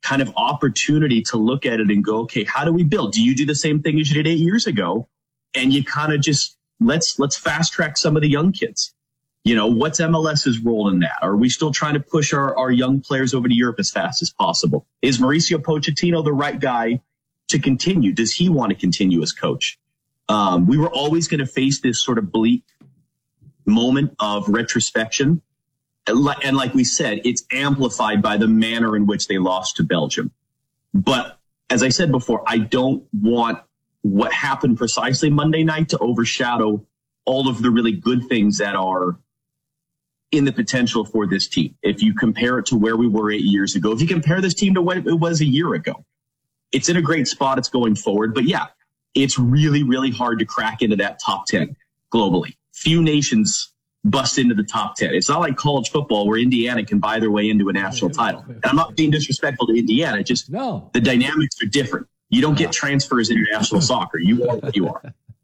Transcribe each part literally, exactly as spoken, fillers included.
kind of opportunity to look at it and go, okay, how do we build? Do you do the same thing as you did eight years ago? And you kind of just, let's, let's fast track some of the young kids. You know, what's MLS's role in that? Are we still trying to push our, our young players over to Europe as fast as possible? Is Mauricio Pochettino the right guy to continue? Does he want to continue as coach? Um, we were always going to face this sort of bleak moment of retrospection. And like we said, it's amplified by the manner in which they lost to Belgium. But as I said before, I don't want what happened precisely Monday night to overshadow all of the really good things that are in the potential for this team. If you compare it to where we were eight years ago, if you compare this team to what it was a year ago, it's in a great spot. It's going forward. But yeah, it's really, really hard to crack into that top ten globally. Few nations bust into the top ten. It's not like college football where Indiana can buy their way into a national title. And I'm not being disrespectful to Indiana. Just no. The dynamics are different. You don't get transfers in international soccer. You are what you are.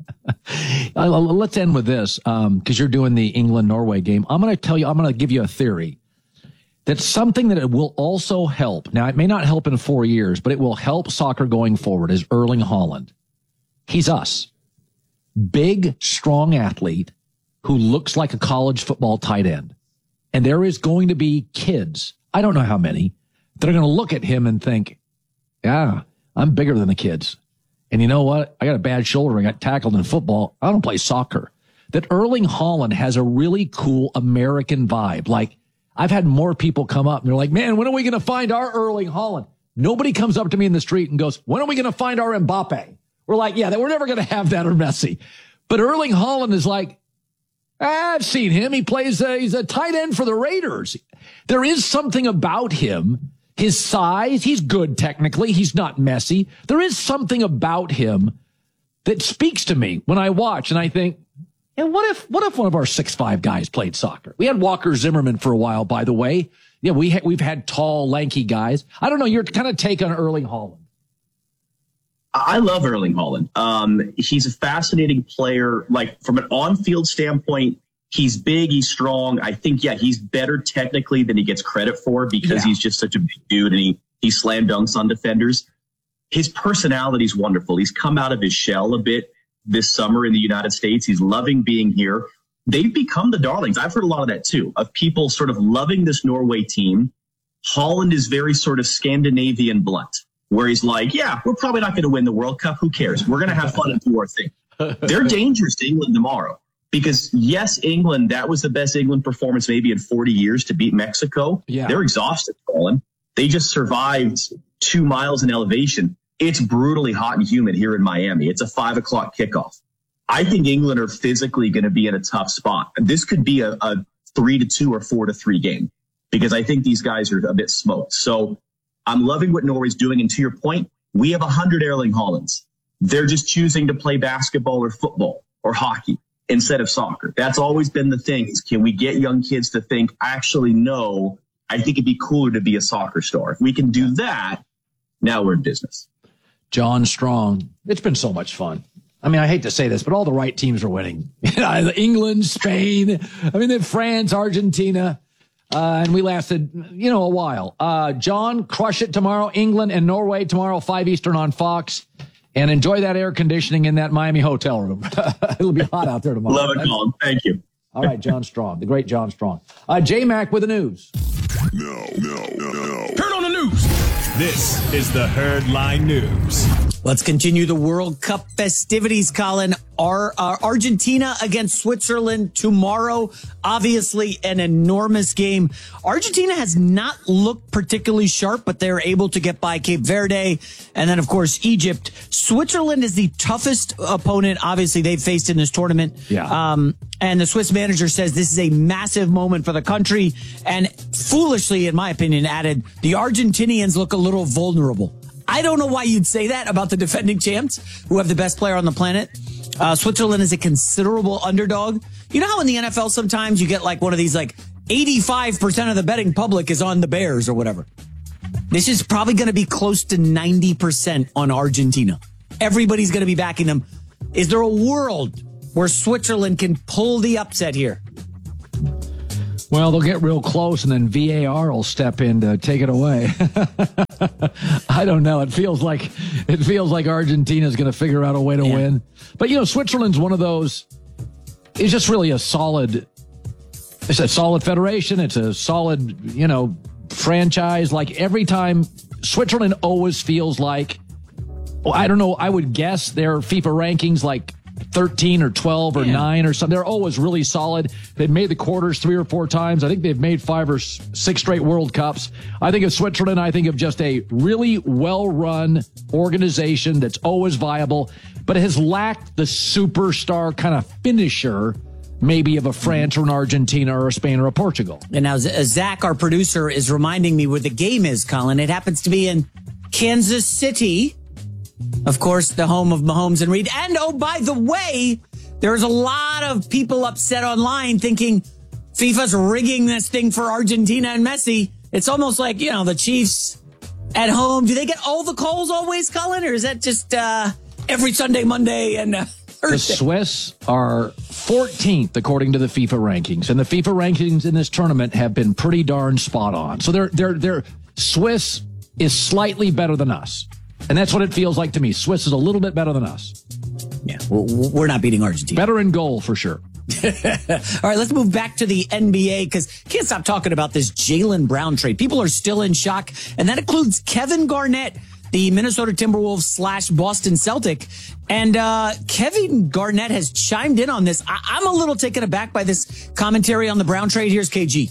Let's end with this, because um, you're doing the England-Norway game. I'm going to tell you, I'm going to give you a theory. That's something that it will also help. Now, it may not help in four years, but it will help soccer going forward is Erling Haaland. He's us. Big, strong athlete who looks like a college football tight end. And there is going to be kids, I don't know how many, that are going to look at him and think, yeah, I'm bigger than the kids. And you know what? I got a bad shoulder. I got tackled in football. I don't play soccer. That Erling Haaland has a really cool American vibe. Like, I've had more people come up and they're like, man, when are we going to find our Erling Haaland? Nobody comes up to me in the street and goes, when are we going to find our Mbappe? We're like, yeah, we're never going to have that or Messi. But Erling Haaland is like, I've seen him. He plays, a, he's a tight end for the Raiders. There is something about him. His size, he's good technically. He's not Messi. There is something about him that speaks to me when I watch and I think, and what if, what if one of our six five guys played soccer? We had Walker Zimmerman for a while, by the way. Yeah, we ha- we've had tall, lanky guys. I don't know. Your kind of take on Erling Haaland. I love Erling Haaland. Um, he's a fascinating player. Like from an on-field standpoint, he's big, he's strong. I think, yeah, he's better technically than he gets credit for because yeah. he's just such a big dude and he, he slam dunks on defenders. His personality is wonderful. He's come out of his shell a bit this summer in the United States. He's loving being here. They've become the darlings. I've heard a lot of that too, of people sort of loving this Norway team. Haaland is very sort of Scandinavian blunt, where he's like, yeah, we're probably not going to win the World Cup. Who cares? We're going to have fun and do our thing. They're dangerous to England tomorrow. Because, yes, England, that was the best England performance maybe in forty years to beat Mexico. Yeah. They're exhausted, Colin. They just survived two miles in elevation. It's brutally hot and humid here in Miami. It's a five o'clock kickoff. I think England are physically going to be in a tough spot. This could be a, a three to two or four to three game because I think these guys are a bit smoked. So I'm loving what Norway's doing. And to your point, we have a hundred Erling Haalands. They're just choosing to play basketball or football or hockey instead of soccer. That's always been the thing is, can we get young kids to think, actually, no, I think it'd be cooler to be a soccer star. If we can do that, now we're in business. John Strong. It's been so much fun. I mean, I hate to say this, but all the right teams are winning. England, Spain, I mean, then France, Argentina, uh, and we lasted, you know, a while. Uh, John, crush it tomorrow. England and Norway tomorrow, five Eastern on Fox. And enjoy that air conditioning in that Miami hotel room. It'll be hot out there tomorrow. Love it, Colin. Thank you. All right, John Strong, the great John Strong. Uh, J-Mac with the news. No, no, no, no. Heard on the news. This is the Herd Line News. Let's continue the World Cup festivities, Colin. Our, uh, Argentina against Switzerland tomorrow. Obviously an enormous game. Argentina has not looked particularly sharp, but they're able to get by Cape Verde. And then, of course, Egypt. Switzerland is the toughest opponent, obviously, they've faced in this tournament. Yeah. Um, and the Swiss manager says this is a massive moment for the country. And foolishly, in my opinion, added, the Argentinians look a little vulnerable. I don't know why you'd say that about the defending champs who have the best player on the planet. Uh, Switzerland is a considerable underdog. You know how in the N F L sometimes you get like one of these like eighty-five percent of the betting public is on the Bears or whatever. This is probably going to be close to ninety percent on Argentina. Everybody's going to be backing them. Is there a world where Switzerland can pull the upset here? Well, they'll get real close and then V A R will step in to take it away. I don't know. It feels like it feels like Argentina's going to figure out a way to Yeah. win. But you know, Switzerland's one of those. It's just really a solid. It's a solid federation. It's a solid, you know, franchise. Like every time, Switzerland always feels like. Well, I don't know. I would guess their FIFA rankings like thirteen or twelve or Yeah. nine or something. They're always really solid. They've made the quarters three or four times. I think they've made five or six straight World Cups. I think of Switzerland. I think of just a really well-run organization that's always viable, but it has lacked the superstar kind of finisher maybe of a France or an Argentina or a Spain or a Portugal. And now Z- Zach, our producer, is reminding me where the game is, Colin. It happens to be in Kansas City. Of course, the home of Mahomes and Reed. And, oh, by the way, there's a lot of people upset online thinking FIFA's rigging this thing for Argentina and Messi. It's almost like, you know, the Chiefs at home. Do they get all the calls always, Colin? Or is that just uh, every Sunday, Monday, and uh, The Thursday? Swiss are fourteenth according to the FIFA rankings, and the FIFA rankings in this tournament have been pretty darn spot on. So they're they're they're Swiss is slightly better than us, and that's what it feels like to me. Swiss is a little bit better than us. Yeah, we're we're not beating Argentina. Better in goal for sure. All right, let's move back to the N B A because can't stop talking about this Jaylen Brown trade. People are still in shock, and that includes Kevin Garnett, the Minnesota Timberwolves slash Boston Celtic. And uh, Kevin Garnett has chimed in on this. I- I'm a little taken aback by this commentary on the Brown trade. Here's K G.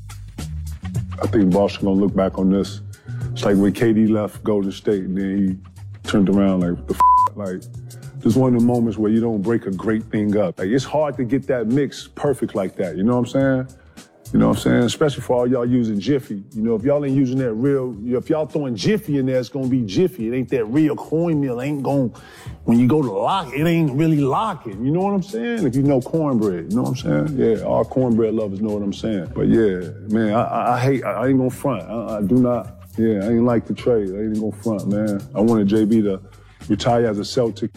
I think Boston gonna look back on this. It's like when K D left Golden State and then he turned around like, what the f-? Like, this is one of the moments where you don't break a great thing up. Like, it's hard to get that mix perfect like that. You know what I'm saying? You know what I'm saying? Especially for all y'all using Jiffy. You know, if y'all ain't using that real, if y'all throwing Jiffy in there, it's gonna be Jiffy. It ain't that real cornmeal. It ain't gonna, when you go to lock, it ain't really locking. You know what I'm saying? If you know cornbread, you know what I'm saying? Yeah, all cornbread lovers know what I'm saying. But yeah, man, I, I, I hate, I, I ain't gonna front. I, I do not, yeah, I ain't like the trade. I ain't gonna front, man. I wanted J B to retire as a Celtic.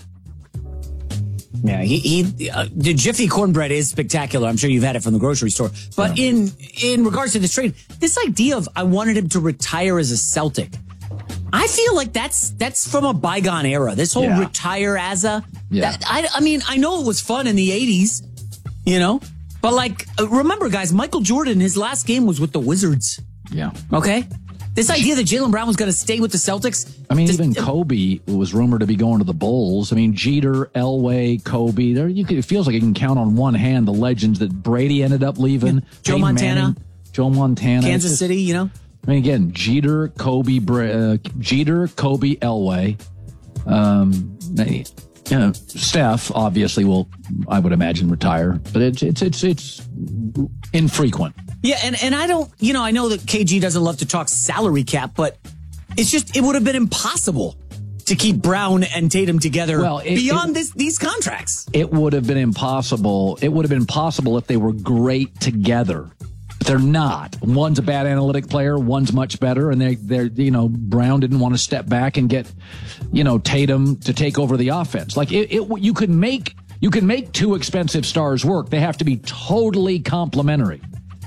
Yeah, he, he uh, the Jiffy cornbread is spectacular. I'm sure you've had it from the grocery store. But yeah. in in regards to this trade, this idea of I wanted him to retire as a Celtic, I feel like that's that's from a bygone era. This whole Yeah. retire as a, Yeah. that, I, I mean, I know it was fun in the eighties, you know, but like, uh, remember, guys, Michael Jordan, his last game was with the Wizards. Yeah. Okay, this idea that Jaylen Brown was going to stay with the Celtics. I mean, just- even Kobe was rumored to be going to the Bulls. I mean, Jeter, Elway, Kobe. There, you can, it feels like you can count on one hand the legends that Brady ended up leaving. Yeah. Joe Peyton Montana. Manning, Joe Montana, Kansas It's just- City, you know. I mean, again, Jeter, Kobe, Bra- uh, Jeter, Kobe, Elway. Um, you know, Steph obviously will, I would imagine, retire, but it's it's it's it's infrequent. Yeah, and, and I don't, you know, I know that K G doesn't love to talk salary cap, but it's just, it would have been impossible to keep Brown and Tatum together Well, it- beyond it- this these contracts. It would have been impossible. It would have been possible if they were great together. But they're not. One's a bad analytic player. One's much better. And they, they're, you know, Brown didn't want to step back and get, you know, Tatum to take over the offense. Like it, it you could make, you can make two expensive stars work. They have to be totally complementary.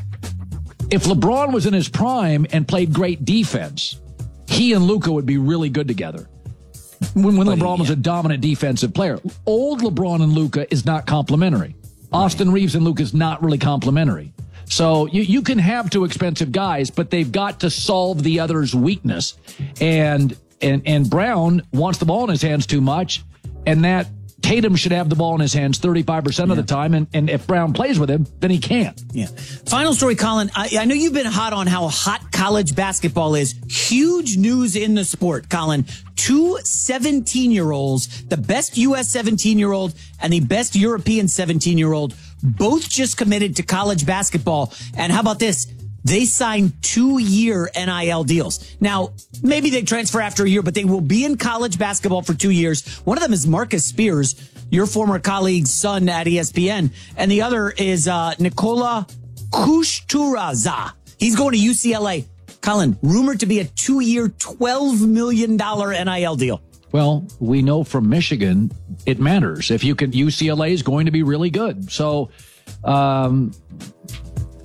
If LeBron was in his prime and played great defense, he and Luka would be really good together. When, when But, LeBron was yeah. a dominant defensive player. Old LeBron and Luka is not complementary. Austin Reeves and Luka is not really complementary. So you, you can have two expensive guys, but they've got to solve the other's weakness. And and and Brown wants the ball in his hands too much, and that Tatum should have the ball in his hands thirty-five percent of the time, and, and if Brown plays with him, then he can't. Yeah. Final story, Colin. I, I know you've been hot on how hot college basketball is. Huge news in the sport, Colin. Two seventeen-year-olds, the best U S seventeen-year-old and the best European seventeen-year-old, both just committed to college basketball. And how about this? They signed two-year N I L deals. Now, maybe they transfer after a year, but they will be in college basketball for two years. One of them is Marcus Spears, your former colleague's son at E S P N. And the other is uh, Nikola Kushturaza. He's going to U C L A. Colin, rumored to be a two-year, twelve million dollars N I L deal. Well, we know from Michigan, it matters. If you can, U C L A is going to be really good. So, um,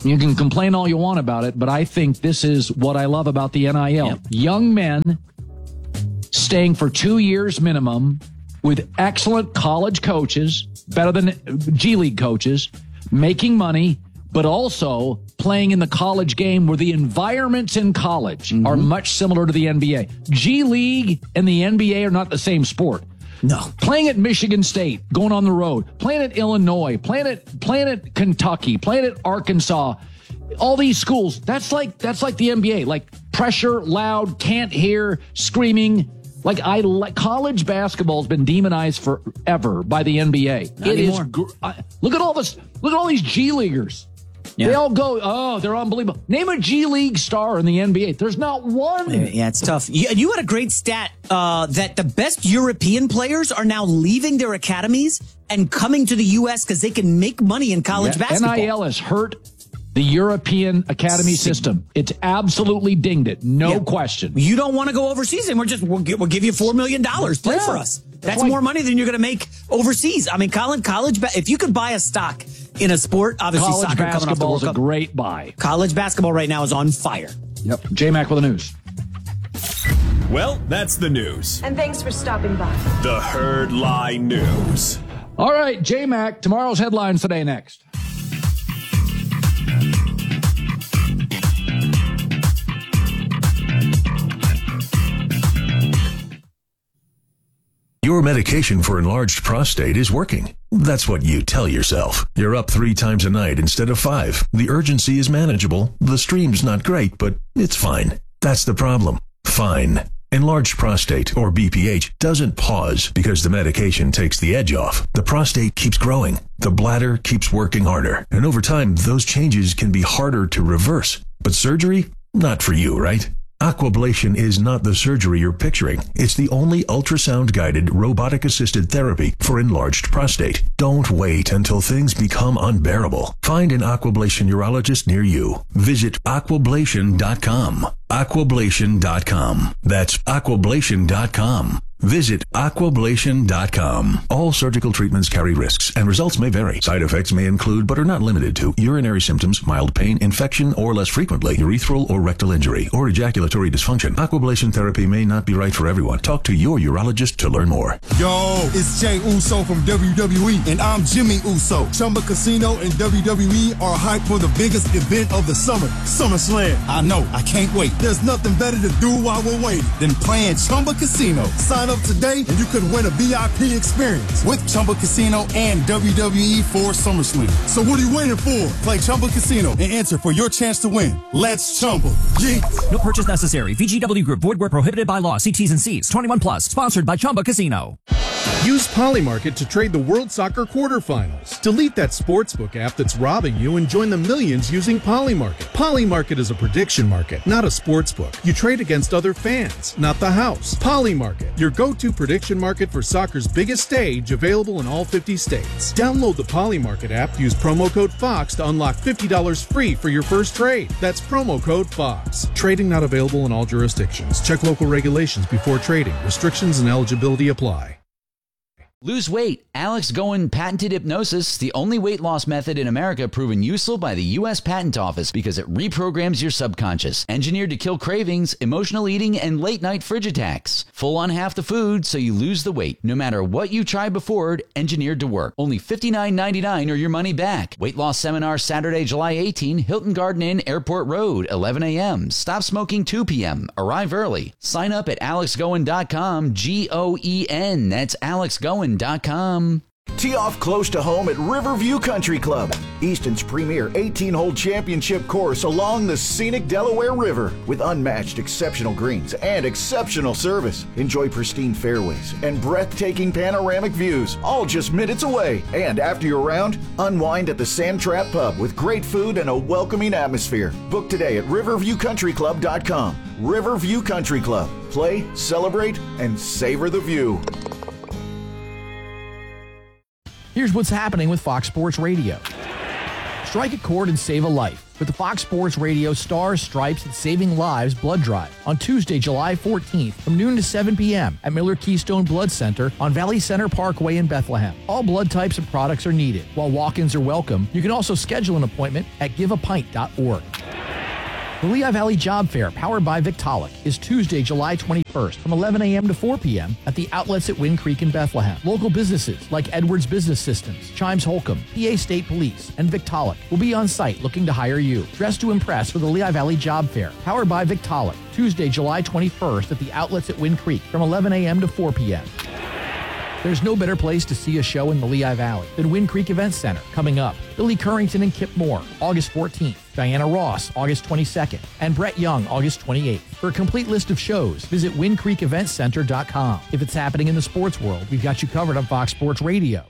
You can complain all you want about it, but I think this is what I love about the N I L. Yep. Young men staying for two years minimum with excellent college coaches, better than G League coaches, making money, but also playing in the college game where the environments in college mm-hmm. are much similar to the N B A. G League and the N B A are not the same sport. No. Playing at Michigan State, going on the road, playing at Illinois, playing at playing at Kentucky, playing at Arkansas, all these schools, that's like that's like the N B A, like pressure, loud, can't hear, screaming. Like I like college basketball has been demonized forever by the N B A. Not it anymore. is gr- I, look at all this, look at all these G Leaguers. Yeah. They all go, oh, they're unbelievable. Name a G League star in the N B A. There's not one. Yeah, it's tough. You, you had a great stat uh, that the best European players are now leaving their academies and coming to the U S because they can make money in college yeah. basketball. N I L has hurt the European academy system. It's absolutely dinged it. No yeah. question. You don't want to go overseas, and we're just we'll, we'll give you four million dollars. Play yeah. for us. That's, That's more money than you're going to make overseas. I mean, Colin, college. Ba- if you could buy a stock in a sport, obviously college soccer coming off the basketball World is Cup. a great buy. College basketball right now is on fire. Yep. J-Mac with the news. Well, that's the news. And thanks for stopping by. The Herd Line News. All right, J-Mac, tomorrow's headlines today next. Your medication for enlarged prostate is working. That's what you tell yourself. You're up three times a night instead of five. The urgency is manageable. The stream's not great, but it's fine. That's the problem. Fine. Enlarged prostate, or B P H, doesn't pause because the medication takes the edge off. The prostate keeps growing. The bladder keeps working harder. And over time, those changes can be harder to reverse. But surgery? Not for you, right? Aquablation is not the surgery you're picturing. It's the only ultrasound-guided, robotic-assisted therapy for enlarged prostate. Don't wait until things become unbearable. Find an Aquablation urologist near you. Visit aquablation dot com. aquablation dot com. That's aquablation dot com. Visit aquablation dot com. All surgical treatments carry risks, and results may vary. Side effects may include, but are not limited to, urinary symptoms, mild pain, infection, or less frequently, urethral or rectal injury, or ejaculatory dysfunction. Aquablation therapy may not be right for everyone. Talk to your urologist to learn more. Yo, it's Jay Uso from W W E, and I'm Jimmy Uso. Chumba Casino and W W E are hyped for the biggest event of the summer, SummerSlam. I know, I can't wait. There's nothing better to do while we're waiting than playing Chumba Casino. Sign up today and you could win a V I P experience with Chumba Casino and W W E for SummerSlam. So what are you waiting for? Play Chumba Casino and enter for your chance to win. Let's Chumba. Yeah. No purchase necessary. V G W Group. Void where prohibited by law. See T's and C's. twenty-one plus. Sponsored by Chumba Casino. Use Polymarket to trade the World Soccer quarterfinals. Delete that sportsbook app that's robbing you and join the millions using Polymarket. Polymarket is a prediction market, not a sportsbook. You trade against other fans, not the house. Polymarket, your go-to prediction market for soccer's biggest stage, available in all fifty states. Download the Polymarket app, use promo code FOX to unlock fifty dollars free for your first trade. That's promo code FOX. Trading not available in all jurisdictions. Check local regulations before trading. Restrictions and eligibility apply. Lose weight. Alex Goen patented hypnosis, the only weight loss method in America proven useful by the U S Patent Office because it reprograms your subconscious. Engineered to kill cravings, emotional eating, and late-night fridge attacks. Full on half the food so you lose the weight. No matter what you tried before, engineered to work. Only fifty-nine ninety-nine or your money back. Weight loss seminar Saturday, July eighteenth, Hilton Garden Inn, Airport Road, eleven a.m. Stop smoking two p.m. Arrive early. Sign up at alex goen dot com, G O E N. That's alex goen dot com. Tee off close to home at Riverview Country Club, Easton's premier eighteen-hole championship course along the scenic Delaware River with unmatched exceptional greens and exceptional service. Enjoy pristine fairways and breathtaking panoramic views, all just minutes away. And after your round, unwind at the Sand Trap Pub with great food and a welcoming atmosphere. Book today at riverview country club dot com. Riverview Country Club. Play, celebrate, and savor the view. Here's what's happening with Fox Sports Radio. Strike a chord and save a life. with the Fox Sports Radio Stars, Stripes, and Saving Lives Blood Drive on Tuesday, July fourteenth from noon to seven p.m. at Miller Keystone Blood Center on Valley Center Parkway in Bethlehem. All blood types and products are needed. While walk-ins are welcome, you can also schedule an appointment at give a pint dot org. The Lehigh Valley Job Fair, powered by Victaulic, is Tuesday, July twenty-first from eleven a.m. to four p.m. at the outlets at Wind Creek in Bethlehem. Local businesses like Edwards Business Systems, Chimes Holcomb, P A State Police, and Victaulic will be on site looking to hire you. Dress to impress for the Lehigh Valley Job Fair, powered by Victaulic, Tuesday, July twenty-first at the outlets at Wind Creek from eleven a.m. to four p.m. There's no better place to see a show in the Lehigh Valley than Wind Creek Event Center. Coming up, Billy Currington and Kip Moore, August fourteenth. Diana Ross, August twenty-second. And Brett Young, August twenty-eighth. For a complete list of shows, visit wind creek event center dot com. If it's happening in the sports world, we've got you covered on Fox Sports Radio.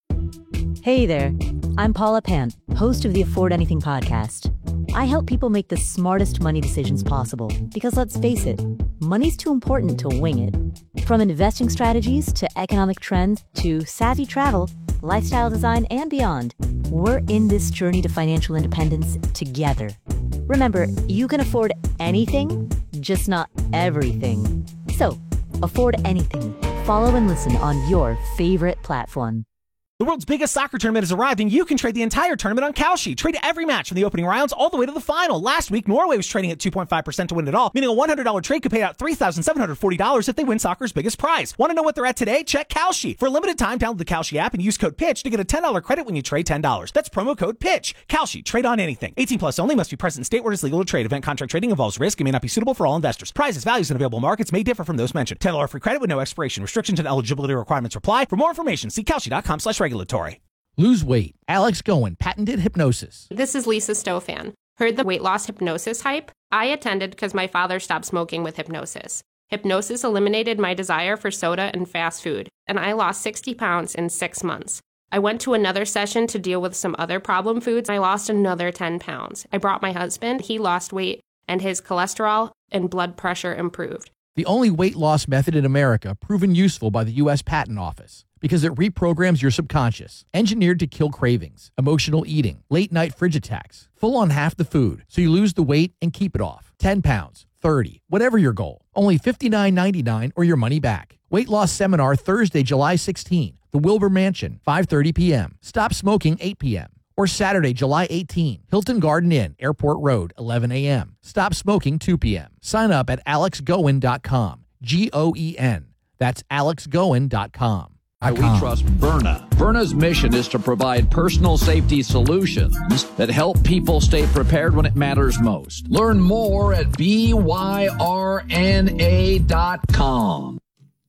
Hey there. I'm Paula Pant, host of the Afford Anything podcast. I help people make the smartest money decisions possible because, let's face it, money's too important to wing it. From investing strategies to economic trends to savvy travel, lifestyle design, and beyond, we're in this journey to financial independence together. Remember, you can afford anything, just not everything. So, afford anything. Follow and listen on your favorite platform. The world's biggest soccer tournament has arrived, and you can trade the entire tournament on Kalshi. Trade every match from the opening rounds all the way to the final. Last week, Norway was trading at two point five percent to win it all, meaning a one hundred dollars trade could pay out three thousand seven hundred forty dollars if they win soccer's biggest prize. Want to know what they're at today? Check Kalshi. For a limited time, download the Kalshi app and use code PITCH to get a ten dollars credit when you trade ten dollars. That's promo code PITCH. Kalshi. Trade on anything. eighteen plus only. Must be present in state where it's legal to trade. Event contract trading involves risk and may not be suitable for all investors. Prizes, values, and available markets may differ from those mentioned. ten dollars free credit with no expiration. Restrictions and eligibility requirements apply. For more information, see kalshi dot com slash regulatory. Lose weight. Alex Goen, patented hypnosis. This is Lisa Stofan. Heard the weight loss hypnosis hype? I attended because my father stopped smoking with hypnosis. Hypnosis eliminated my desire for soda and fast food, and I lost sixty pounds in six months. I went to another session to deal with some other problem foods. I lost another ten pounds. I brought my husband. He lost weight, and his cholesterol and blood pressure improved. The only weight loss method in America proven useful by the U S Patent Office because it reprograms your subconscious, engineered to kill cravings, emotional eating, late night fridge attacks, full on half the food, so you lose the weight and keep it off. ten pounds, thirty, whatever your goal. Only fifty-nine ninety-nine or your money back. Weight loss seminar Thursday, July sixteenth, the Wilbur Mansion, five thirty p.m. Stop smoking, eight p.m. Or Saturday, July eighteenth, Hilton Garden Inn, Airport Road, eleven a.m. Stop smoking, two p.m. Sign up at alex goen dot com. G O E N. That's alex goen dot com. We trust Verna. Verna's mission is to provide personal safety solutions that help people stay prepared when it matters most. Learn more at B Y R N A dot com.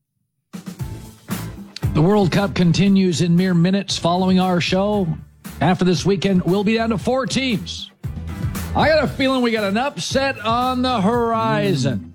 The World Cup continues in mere minutes following our show. After this weekend, we'll be down to four teams. I got a feeling we got an upset on the horizon.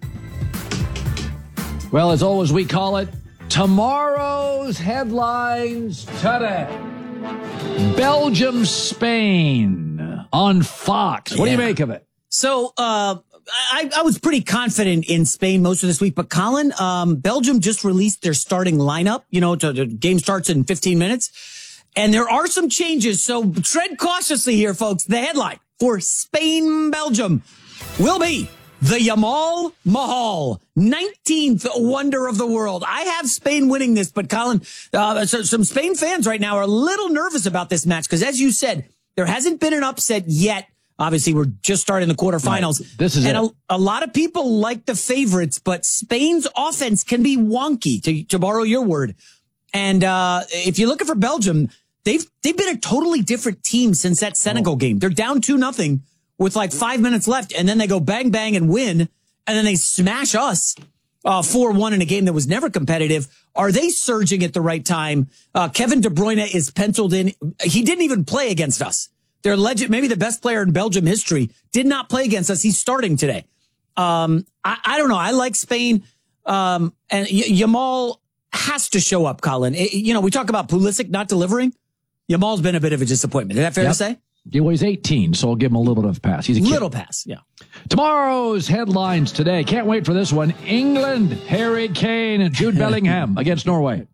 Well, as always, we call it tomorrow's headlines today. Belgium, Spain on Fox. What yeah. do you make of it? So, uh, I, I was pretty confident in Spain most of this week, but Colin, um, Belgium just released their starting lineup. You know, to, the game starts in fifteen minutes. And there are some changes, so tread cautiously here, folks. The headline for Spain, Belgium will be the Yamal Mahal, nineteenth wonder of the world. I have Spain winning this, but Colin, uh, so some Spain fans right now are a little nervous about this match because, as you said, there hasn't been an upset yet. Obviously, we're just starting the quarterfinals. Right. This is and it. A, a lot of people like the favorites, but Spain's offense can be wonky, to, to borrow your word. And uh, if you're looking for Belgium, they've they've been a totally different team since that Senegal oh. game. They're down two nothing with like five minutes left, and then they go bang bang and win, and then they smash us uh, four one in a game that was never competitive. Are they surging at the right time? Uh, Kevin De Bruyne is penciled in. He didn't even play against us. Their legend, maybe the best player in Belgium history, did not play against us. He's starting today. Um, I, I don't know. I like Spain, um, and y- Yamal has to show up, Colin. It, you know, we talk about Pulisic not delivering. Yamal's been a bit of a disappointment. Is that fair yep. to say? Yeah, well, he's eighteen, so I'll give him a little bit of a pass. He's a kid. Little pass, yeah. Tomorrow's headlines today. Can't wait for this one. England, Harry Kane, and Jude Bellingham against Norway.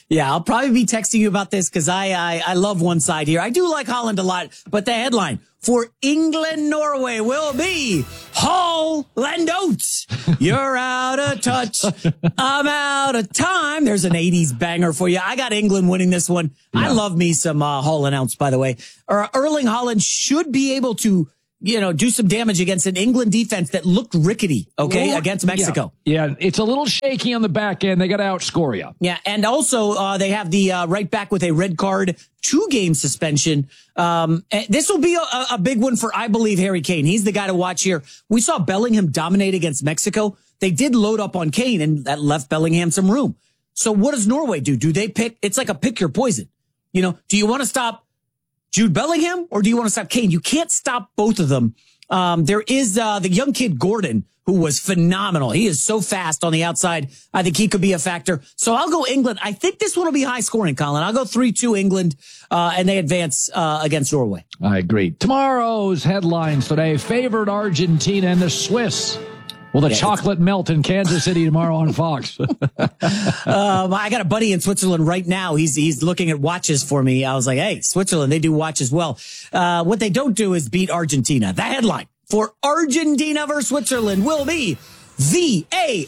Yeah, I'll probably be texting you about this because I, I I love one side here. I do like Holland a lot, but the headline for England-Norway will be Holland Oates. You're out of touch. I'm out of time. There's an eighties banger for you. I got England winning this one. Yeah. I love me some uh, Holland Oates, by the way. Or Erling Haaland should be able to, you know, do some damage against an England defense that looked rickety, okay, well, against Mexico. Yeah. yeah, it's a little shaky on the back end. They got to outscore you. Yeah, and also uh, they have the uh, right back with a red card, two-game suspension. Um, this will be a, a big one for, I believe, Harry Kane. He's the guy to watch here. We saw Bellingham dominate against Mexico. They did load up on Kane, and that left Bellingham some room. So what does Norway do? Do they pick? It's like a pick your poison. You know, do you want to stop Jude Bellingham, or do you want to stop Kane? You can't stop both of them. Um, there is uh, the young kid Gordon, who was phenomenal. He is so fast on the outside. I think he could be a factor. So I'll go England. I think this one will be high scoring, Colin. I'll go three two England, uh, and they advance uh, against Norway. I agree. Tomorrow's headlines today, favored Argentina and the Swiss. Will the yeah, chocolate melt in Kansas City tomorrow on Fox? um, I got a buddy in Switzerland right now. He's he's looking at watches for me. I was like, hey, Switzerland, they do watches well. Uh, what they don't do is beat Argentina. The headline for Argentina versus Switzerland will be V A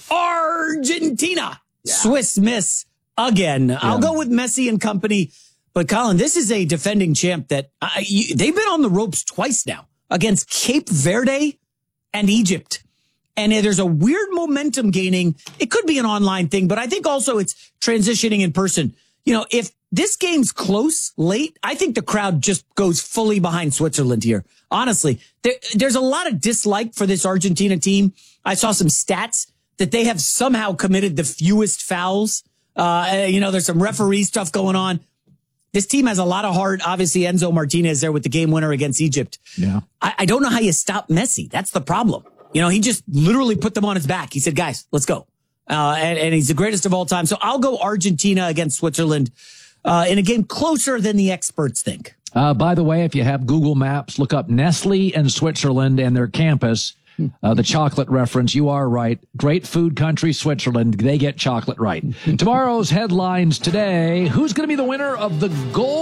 Argentina. Yeah. Swiss miss again. Yeah. I'll go with Messi and company. But, Colin, this is a defending champ that uh, you, they've been on the ropes twice now against Cape Verde and Egypt. And there's a weird momentum gaining. It could be an online thing, but I think also it's transitioning in person. You know, if this game's close late, I think the crowd just goes fully behind Switzerland here. Honestly, there, there's a lot of dislike for this Argentina team. I saw some stats that they have somehow committed the fewest fouls. Uh, you know, there's some referee stuff going on. This team has a lot of heart. Obviously, Enzo Martinez there with the game winner against Egypt. Yeah. I, I don't know how you stop Messi. That's the problem. You know, he just literally put them on his back. He said, guys, let's go. Uh, and, and he's the greatest of all time. So I'll go Argentina against Switzerland uh, in a game closer than the experts think. Uh, by the way, if you have Google Maps, look up Nestle and Switzerland and their campus. Uh, the chocolate reference, you are right. Great food country, Switzerland. They get chocolate right. Tomorrow's headlines today. Who's going to be the winner of the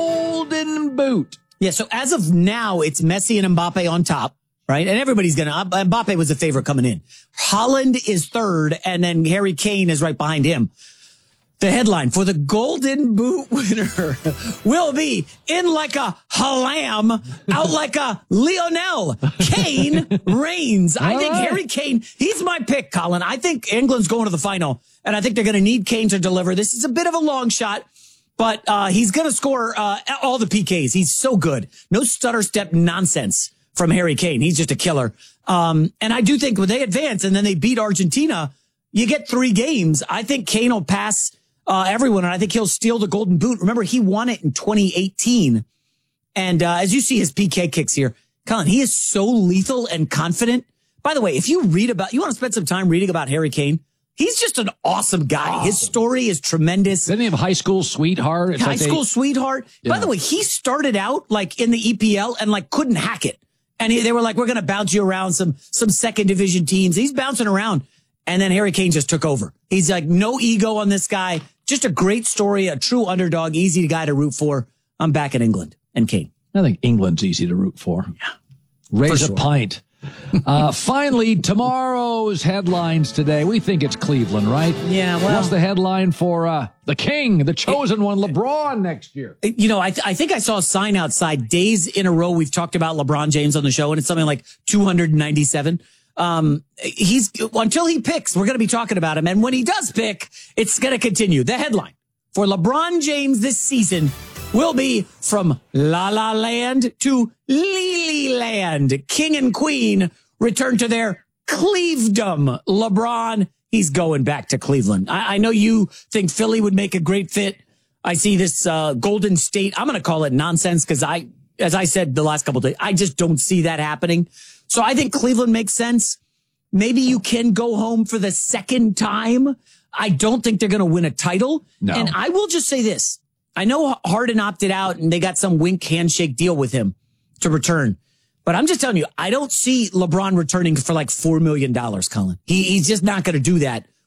Golden Boot? Yeah, so as of now, it's Messi and Mbappe on top. Right? And everybody's going to, Mbappe was the favorite coming in. Holland is third, and then Harry Kane is right behind him. The headline for the Golden Boot winner will be in like a Halam, out like a Lionel. Kane reigns. I think right. Harry Kane, he's my pick, Colin. I think England's going to the final, and I think they're going to need Kane to deliver. This is a bit of a long shot, but uh, he's going to score uh, all the P Ks. He's so good. No stutter step nonsense from Harry Kane. He's just a killer. Um, and I do think when they advance and then they beat Argentina, you get three games. I think Kane will pass uh, everyone, and I think he'll steal the Golden Boot. Remember, he won it in twenty eighteen. And uh, as you see his P K kicks here, Colin, he is so lethal and confident. By the way, if you read about, you want to spend some time reading about Harry Kane, he's just an awesome guy. Awesome. His story is tremendous. Doesn't he have a high school sweetheart? It's high like school they, sweetheart. Yeah. By the way, he started out like in the E P L and like couldn't hack it. And he, they were like, we're going to bounce you around some, some second division teams. He's bouncing around. And then Harry Kane just took over. He's like, no ego on this guy. Just a great story, a true underdog, easy guy to root for. I'm back in England and Kane. I think England's easy to root for. Yeah. Raise for a sure. pint. uh, finally, tomorrow's headlines today. We think it's Cleveland, right? Yeah, well. What's the headline for uh, the king, the chosen it, one, LeBron next year? You know, I, th- I think I saw a sign outside days in a row. We've talked about LeBron James on the show, and it's something like two hundred ninety-seven. Um, he's until he picks, we're going to be talking about him. And when he does pick, it's going to continue. The headline for LeBron James this season will be from La La Land to Lily Land. King and Queen return to their Clevedom. LeBron, he's going back to Cleveland. I, I know you think Philly would make a great fit. I see this uh, Golden State. I'm going to call it nonsense because I, as I said the last couple of days, I just don't see that happening. So I think Cleveland makes sense. Maybe you can go home for the second time. I don't think they're going to win a title. No. And I will just say this. I know Harden opted out and they got some wink handshake deal with him to return. But I'm just telling you, I don't see LeBron returning for like four million dollars, Colin. He, he's just not going to do that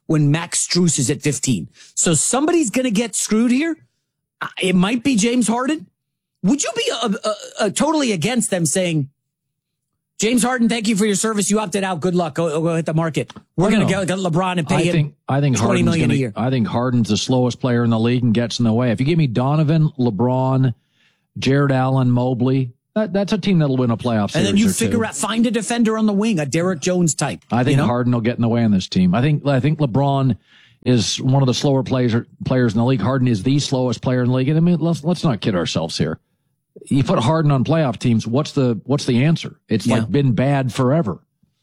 when Max Strus is at fifteen. So somebody's going to get screwed here. It might be James Harden. Would you be uh, uh, uh, totally against them saying, James Harden, thank you for your service. You opted out. Good luck. Go, go hit the market. We're going to get LeBron and pay I him think, I think twenty Harden's million gonna, a year. I think Harden's the slowest player in the league and gets in the way. If you give me Donovan, LeBron, Jared Allen, Mobley, that, that's a team that'll win a playoff series. And then you or figure two. out, find a defender on the wing, a Derrick Jones type. I think you know? Harden will get in the way on this team. I think I think LeBron is one of the slower players players in the league. Harden is the slowest player in the league. And I mean, let's let's not kid ourselves here. You put Harden on playoff teams, what's the what's the answer? It's Yeah. like been bad forever.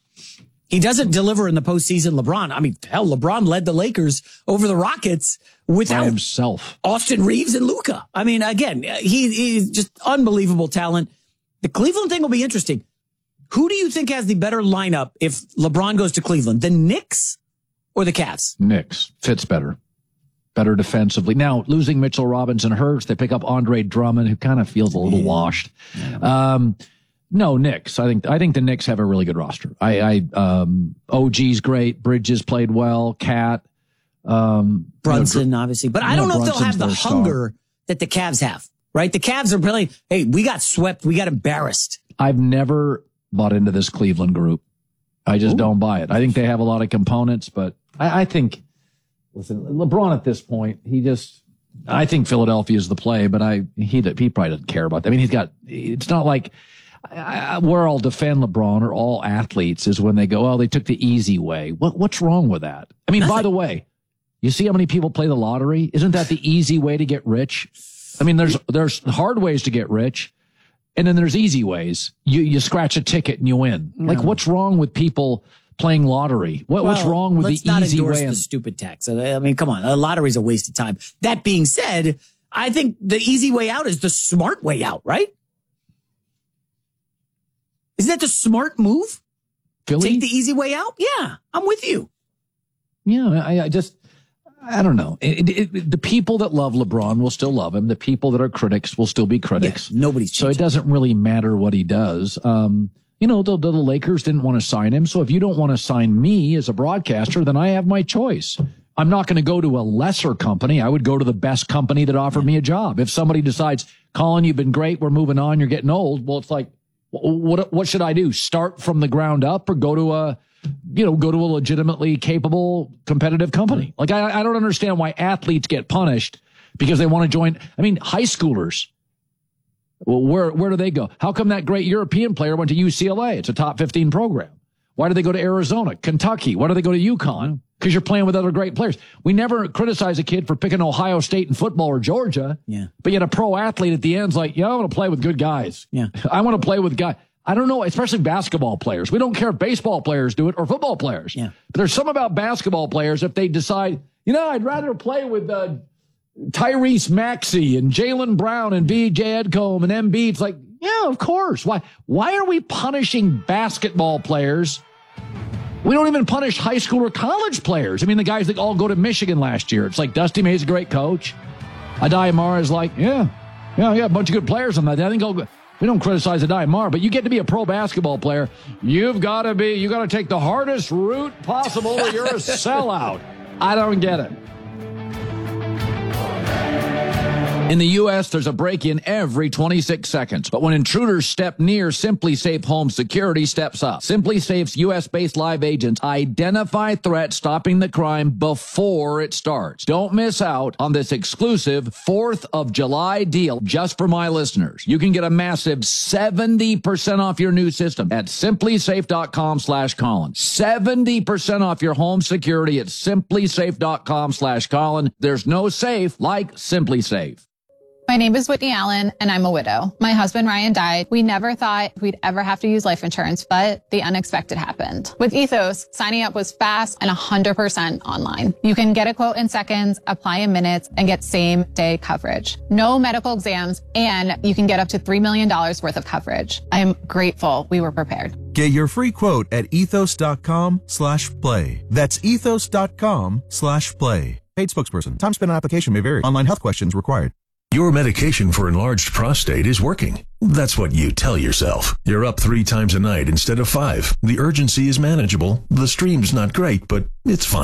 He doesn't deliver in the postseason. LeBron, I mean, hell, LeBron led the Lakers over the Rockets without By himself. Austin Reeves and Luka. I mean, again, he, he's just unbelievable talent. The Cleveland thing will be interesting. Who do you think has the better lineup if LeBron goes to Cleveland? The Knicks or the Cavs? Knicks fits better. Better defensively. Now, losing Mitchell Robinson hurts. They pick up Andre Drummond, who kind of feels a little washed. Um, no, Knicks. I think I think the Knicks have a really good roster. I, I um, O G's great. Bridges played well. Cat. Um, Brunson, you know, obviously. But I you don't know if Brunson's they'll have the their star. hunger that the Cavs have, right? The Cavs are really, hey, we got swept. We got embarrassed. I've never bought into this Cleveland group. I just Ooh. don't buy it. I think they have a lot of components, but I, I think, listen, LeBron at this point, he just, I think Philadelphia is the play, but I, he, he probably doesn't care about that. I mean, he's got, it's not like, I, where I'll defend LeBron or all athletes is when they go, oh, they took the easy way. What, what's wrong with that? I mean, Nothing. By the way, you see how many people play the lottery? Isn't that the easy way to get rich? I mean, there's, there's hard ways to get rich. And then there's easy ways. You, you scratch a ticket and you win. No. Like, what's wrong with people playing lottery? What, well, what's wrong with the easy way? Let's not endorse the stupid tax. I mean, come on. A lottery's a waste of time. That being said, I think the easy way out is the smart way out, right? Isn't that the smart move? Philly? Take the easy way out? Yeah, I'm with you. Yeah, I, I just, I don't know. It, it, it, the people that love LeBron will still love him. The people that are critics will still be critics. Yeah, nobody's changing. So it doesn't really matter what he does. Um, you know, the, the Lakers didn't want to sign him. So if you don't want to sign me as a broadcaster, then I have my choice. I'm not going to go to a lesser company. I would go to the best company that offered me a job. If somebody decides, Colin, you've been great, we're moving on, you're getting old. Well, it's like, what, what should I do? Start from the ground up or go to a, you know, go to a legitimately capable, competitive company? Like, I, I don't understand why athletes get punished because they want to join. I mean, high schoolers, well, where, where do they go? How come that great European player went to U C L A? It's a top fifteen program. Why do they go to Arizona, Kentucky? Why do they go to UConn? Because you're playing with other great players. We never criticize a kid for picking Ohio State in football or Georgia. Yeah. But yet a pro athlete at the end's like, yeah, I want to play with good guys. Yeah. I want to play with guys. I don't know, especially basketball players. We don't care if baseball players do it or football players. Yeah. But there's some about basketball players, if they decide, you know, I'd rather play with uh, Tyrese Maxey and Jaylen Brown and B J Edcombe and Embiid. It's like, yeah, of course. Why, why are we punishing basketball players? We don't even punish high school or college players. I mean, the guys that all go to Michigan last year. It's like Dusty May's a great coach. Adai Amara is like, yeah, yeah, yeah, a bunch of good players on that. I think I'll go. We don't criticize Adai Amara, but you get to be a pro basketball player. You've got to be, you got to take the hardest route possible or you're a sellout. I don't get it. In the U S, there's a break-in every twenty-six seconds. But when intruders step near, SimpliSafe Home Security steps up. SimpliSafe's U S-based live agents identify threats, stopping the crime before it starts. Don't miss out on this exclusive fourth of July deal just for my listeners. You can get a massive seventy percent off your new system at SimpliSafe.com slash Colin. seventy percent off your home security at SimpliSafe.com slash Colin. There's no safe like SimpliSafe. My name is Whitney Allen, and I'm a widow. My husband, Ryan, died. We never thought we'd ever have to use life insurance, but the unexpected happened. With Ethos, signing up was fast and one hundred percent online. You can get a quote in seconds, apply in minutes, and get same-day coverage. No medical exams, and you can get up to three million dollars worth of coverage. I am grateful we were prepared. Get your free quote at ethos.com slash play. That's ethos.com slash play. Paid spokesperson. Time spent on application may vary. Online health questions required. Your medication for enlarged prostate is working. That's what you tell yourself. You're up three times a night instead of five. The urgency is manageable. The stream's not great, but it's fine.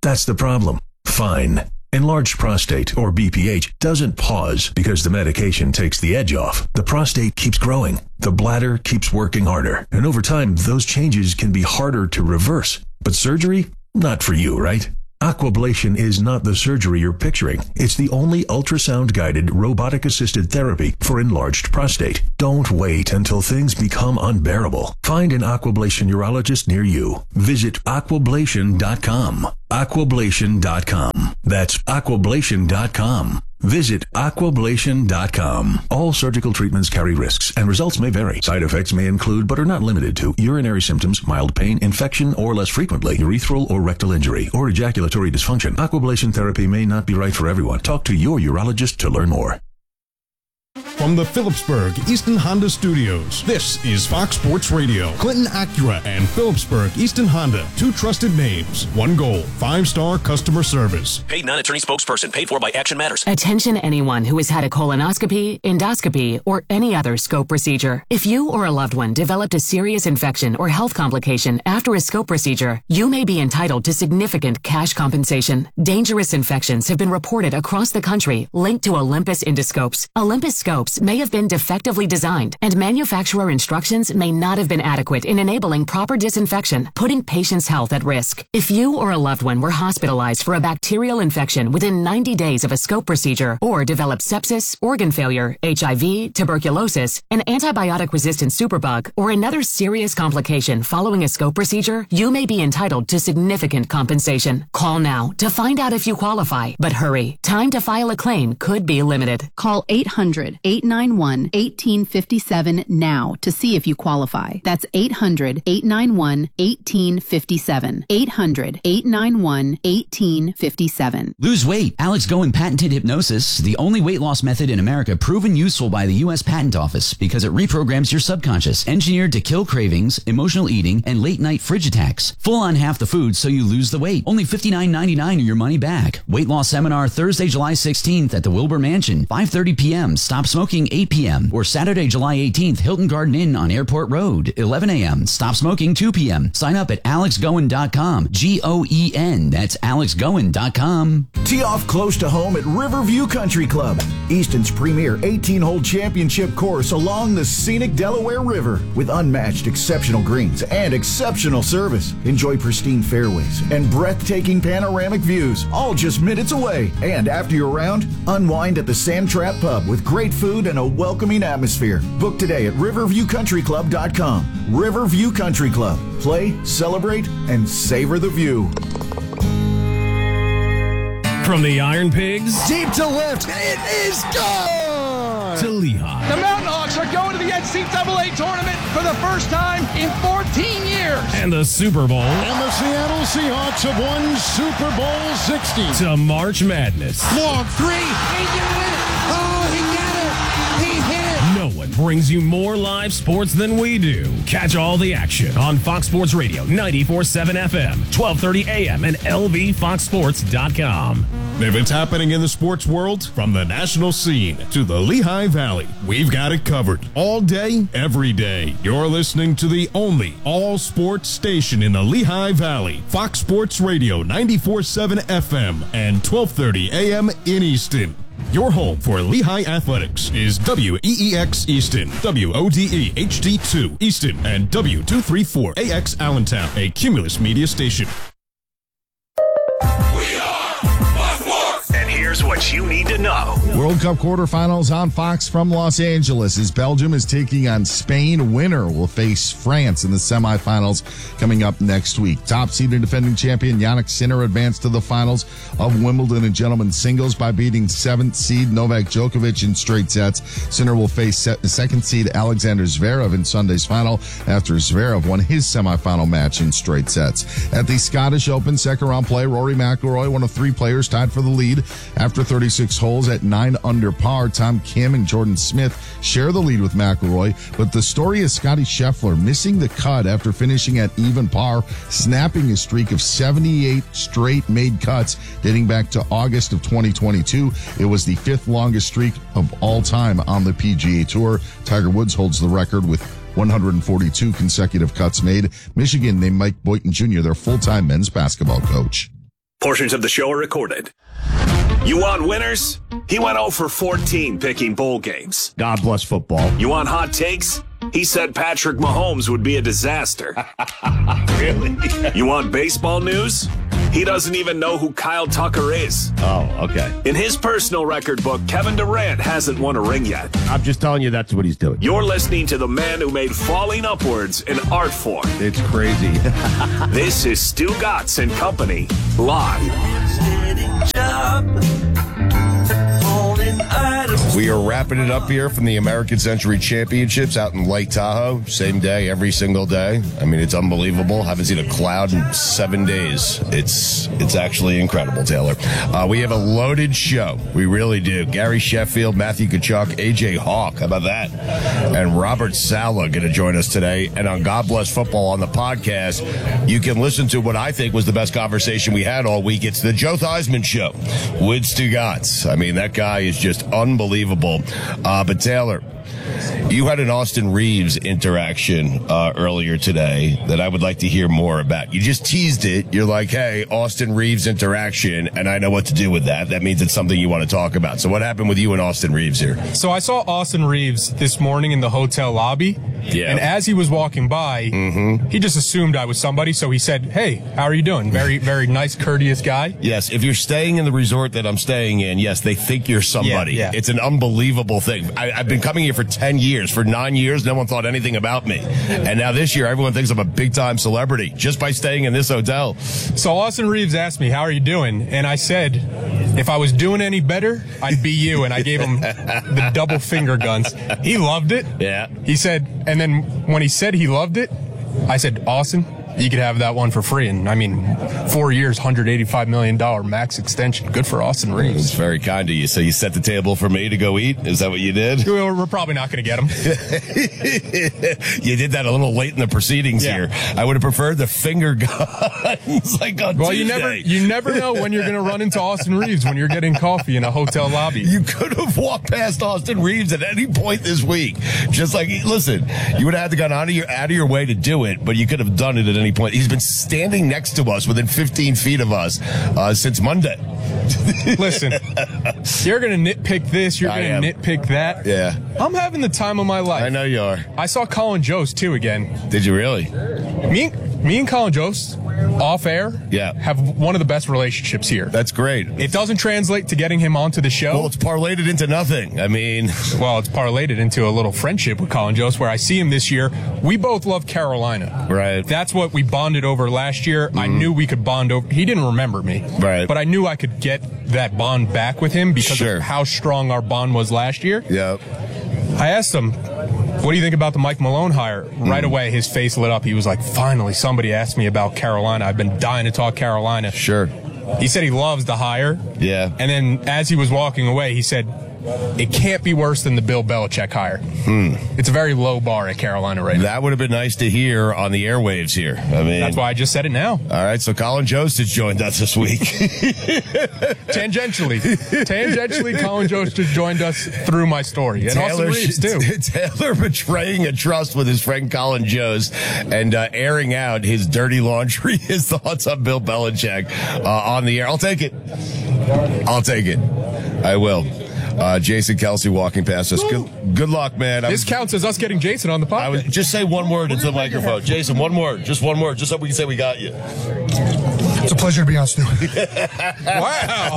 That's the problem. Fine. Enlarged prostate, or B P H, doesn't pause because the medication takes the edge off. The prostate keeps growing. The bladder keeps working harder. And over time, those changes can be harder to reverse. But surgery? Not for you, right? Aquablation is not the surgery you're picturing. It's the only ultrasound-guided, robotic-assisted therapy for enlarged prostate. Don't wait until things become unbearable. Find an Aquablation urologist near you. Visit aquablation dot com. aquablation dot com. That's aquablation dot com. Visit aquablation dot com. All surgical treatments carry risks, and results may vary. Side effects may include, but are not limited to, urinary symptoms, mild pain, infection, or less frequently, urethral or rectal injury, or ejaculatory dysfunction. Aquablation therapy may not be right for everyone. Talk to your urologist to learn more. From the Phillipsburg Easton Honda Studios, this is Fox Sports Radio. Clinton Acura and Phillipsburg Easton Honda, two trusted names, one goal, five-star customer service. Paid non-attorney spokesperson, paid for by Action Matters. Attention anyone who has had a colonoscopy, endoscopy, or any other scope procedure. If you or a loved one developed a serious infection or health complication after a scope procedure, you may be entitled to significant cash compensation. Dangerous infections have been reported across the country linked to Olympus endoscopes. Olympus scopes may have been defectively designed, and manufacturer instructions may not have been adequate in enabling proper disinfection, putting patients' health at risk. If you or a loved one were hospitalized for a bacterial infection within ninety days of a scope procedure, or developed sepsis, organ failure, H I V, tuberculosis, an antibiotic-resistant superbug, or another serious complication following a scope procedure, you may be entitled to significant compensation. Call now to find out if you qualify, but hurry. Time to file a claim could be limited. Call eight hundred, eight nine one, one eight five seven now to see if you qualify. That's eight hundred, eight nine one, one eight five seven. eight hundred, eight nine one, one eight five seven. Lose weight. Alex Goen patented hypnosis, the only weight loss method in America proven useful by the U S Patent Office because it reprograms your subconscious, engineered to kill cravings, emotional eating, and late-night fridge attacks. Full on half the food so you lose the weight. Only fifty-nine ninety-nine or your money back. Weight loss seminar Thursday, July sixteenth at the Wilbur Mansion, five thirty p.m. Stop smoking eight p.m. or Saturday, July eighteenth, Hilton Garden Inn on Airport Road, eleven a.m. Stop smoking two p.m. Sign up at alex goen dot com. G O E N. That's alex goen dot com. Tee off close to home at Riverview Country Club, Easton's premier eighteen-hole championship course along the scenic Delaware River with unmatched exceptional greens and exceptional service. Enjoy pristine fairways and breathtaking panoramic views, all just minutes away. And after your round, unwind at the Sand Trap Pub with great food and a welcoming atmosphere. Book today at riverview country club dot com. Riverview Country Club. Play, celebrate, and savor the view. From the Iron Pigs Deep to left. It is gone. to Lehigh. The Mountain Hawks are going to the N C double A tournament for the first time in fourteen years. And the Super Bowl. And the Seattle Seahawks have won Super Bowl sixty. To March Madness. Long three. He did it. Oh, he got it. He hit it. No one brings you more live sports than we do. Catch all the action on Fox Sports Radio, ninety-four point seven F M, twelve thirty A M, and L V fox sports dot com. If it's happening in the sports world, from the national scene to the Lehigh Valley, we've got it covered. All day, every day. You're listening to the only all-sports station in the Lehigh Valley. Fox Sports Radio, ninety-four point seven F M and twelve thirty A M in Easton. Your home for Lehigh Athletics is W E E X Easton, W O D E H D two Easton, and W two thirty-four A X Allentown, a Cumulus Media station. Here's what you need to know. World Cup quarterfinals on Fox from Los Angeles as Belgium is taking on Spain. Winner will face France in the semifinals coming up next week. Top seeded defending champion Jannik Sinner advanced to the finals of Wimbledon and gentlemen's singles by beating seventh seed Novak Djokovic in straight sets. Sinner will face second seed Alexander Zverev in Sunday's final after Zverev won his semifinal match in straight sets. At the Scottish Open second round play, Rory McIlroy, one of three players tied for the lead after thirty-six holes at nine under par. Tom Kim and Jordan Smith share the lead with McIlroy, but the story is Scottie Scheffler missing the cut after finishing at even par, snapping a streak of seventy-eight straight made cuts dating back to August of twenty twenty-two. It was the fifth longest streak of all time on the P G A Tour. Tiger Woods holds the record with one hundred forty-two consecutive cuts made. Michigan named Mike Boynton Junior their full-time men's basketball coach. Portions of the show are recorded. You want winners? He went oh for fourteen picking bowl games. God bless football. You want hot takes? He said Patrick Mahomes would be a disaster. Really? You want baseball news? He doesn't even know who Kyle Tucker is. Oh, okay. In his personal record book, Kevin Durant hasn't won a ring yet. I'm just telling you that's what he's doing. You're listening to the man who made falling upwards an art form. It's crazy. This is Stu Gatz and Company, live. We are wrapping it up here from the American Century Championships out in Lake Tahoe. Same day, every single day. I mean, it's unbelievable. Haven't seen a cloud in seven days. It's it's actually incredible, Taylor. Uh, we have a loaded show. We really do. Gary Sheffield, Matthew Tkachuk, A J Hawk. How about that? And Robert Saleh going to join us today. And on God Bless Football on the podcast, you can listen to what I think was the best conversation we had all week. It's the Joe Theismann Show with Stu Gatz. I mean, that guy is just unbelievable. Uh, but Taylor, you had an Austin Reeves interaction uh, earlier today that I would like to hear more about. You just teased it. You're like, hey, Austin Reeves interaction, and I know what to do with that. That means it's something you want to talk about. So what happened with you and Austin Reeves here? So I saw Austin Reeves this morning in the hotel lobby. Yeah. And as he was walking by, mm-hmm. he just assumed I was somebody. So he said, hey, how are you doing? Very, very nice, courteous guy. Yes. If you're staying in the resort that I'm staying in, yes, they think you're somebody. Yeah, yeah. It's an unbelievable thing. I, I've been coming here for ten years. For nine years, no one thought anything about me. And now this year, everyone thinks I'm a big-time celebrity just by staying in this hotel. So Austin Reeves asked me, how are you doing? And I said, if I was doing any better, I'd be you. And I gave him the double finger guns. He loved it. Yeah. He said, and then when he said he loved it, I said, Austin, you could have that one for free. And I mean, four years, one hundred eighty-five million dollars max extension. Good for Austin Reeves. It's very kind of you. So you set the table for me to go eat? Is that what you did? We're, we're probably not going to get him. You did that a little late in the proceedings Yeah. here. I would have preferred the finger guns like on Well, Tuesday. you never, you never know when you're going to run into Austin Reeves when you're getting coffee in a hotel lobby. You could have walked past Austin Reeves at any point this week. Just like, listen, you would have had to go out of your, out of your way to do it, but you could have done it at any point. He's been standing next to us within fifteen feet of us uh, since Monday. Listen, you're going to nitpick this. You're I going to am. nitpick that. Yeah. I'm having the time of my life. I know you are. I saw Colin Jost, too, again. Did you really? Me, me and Colin Jost, off air, yeah. have one of the best relationships here. That's great. It doesn't translate to getting him onto the show. Well, it's parlayed it into nothing. I mean... Well, it's parlayed it into a little friendship with Colin Jost, where I see him this year. We both love Carolina. Right. That's what we bonded over last year. Mm-hmm. I knew we could bond over. He didn't remember me. Right. But I knew I could get that bond back with him because Sure. of how strong our bond was last year. Yep. I asked him, what do you think about the Mike Malone hire? Right away, his face lit up. He was like, finally, somebody asked me about Carolina. I've been dying to talk Carolina. Sure. He said he loves the hire. Yeah. And then as he was walking away, he said, it can't be worse than the Bill Belichick hire. Hmm. It's a very low bar at Carolina right now. That would have been nice to hear on the airwaves here. I mean, That's why I just said it now. All right, so Colin Jost has joined us this week. Tangentially. Tangentially, Colin Jost just joined us through my story. And Austin Reeves, too. Taylor betraying a trust with his friend Colin Jost and uh, airing out his dirty laundry, his thoughts on Bill Belichick uh, on the air. I'll take it. I'll take it. I will. Uh, Jason Kelsey walking past us. Good, good luck, man. This counts as us getting Jason on the podcast. I was, just say one word into the microphone. Jason, one word. Just one word. Just so we can say we got you. It's a pleasure to be on, Stu. Wow.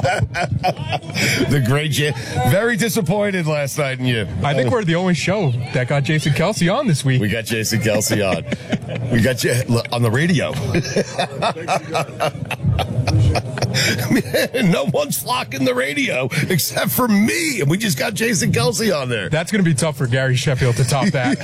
The great J- Very disappointed last night in you. I think we're the only show that got Jason Kelsey on this week. We got Jason Kelsey on. We got you on the radio. Man, no one's flocking the radio except for me, and we just got Jason Kelsey on there. That's going to be tough for Gary Sheffield to top that.